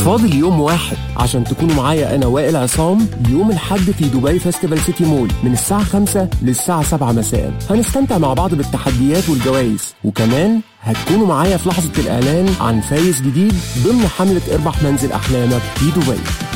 فاضل يوم واحد عشان تكونوا معايا أنا وائل عصام يوم الحد في دبي فيستيفال سيتي مول من الساعة 5 للساعة 7 مساء. هنستمتع مع بعض بالتحديات والجوائز، وكمان هتكونوا معايا في لحظة الإعلان عن فايز جديد ضمن حملة اربح منزل أحلامك في دبي.